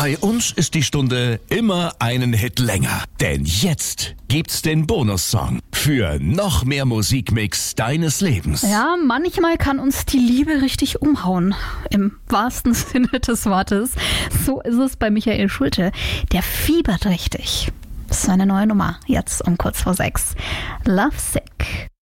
Bei uns ist die Stunde immer einen Hit länger. Denn jetzt gibt's den Bonussong für noch mehr Musikmix deines Lebens. Ja, manchmal kann uns die Liebe richtig umhauen. Im wahrsten Sinne des Wortes. So ist es bei Michael Schulte. Der fiebert richtig. Das ist eine neue Nummer. Jetzt um kurz vor 6. Love Sick.